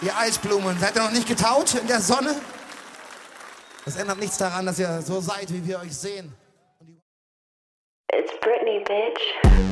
Ihr Eisblumen, seid ihr noch nicht getaut in der Sonne? Das ändert nichts daran, dass ihr so seid, wie wir euch sehen. It's Britney, bitch.